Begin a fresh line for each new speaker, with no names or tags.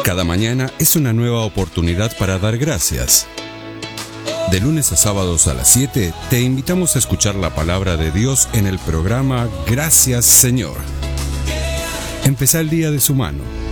Cada mañana es una nueva oportunidad para dar gracias. De lunes a sábados a las 7 te invitamos a escuchar la palabra de Dios en el programa Gracias Señor. Empezá el día de su mano.